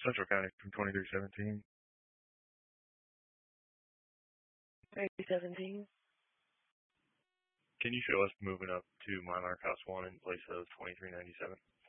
Central County from 2317. 317. Can you show us moving up to Monarch House 1 in place of 2397?